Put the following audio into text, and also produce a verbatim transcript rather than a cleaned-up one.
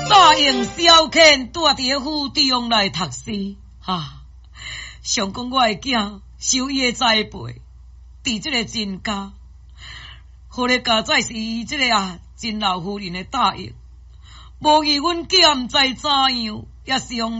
答应小倩住伫府中来读书，哈，想讲我的囝受伊的栽培，伫这个真家，好咧家再是这个啊真老夫人的答应，无疑阮囝毋知怎样，也是用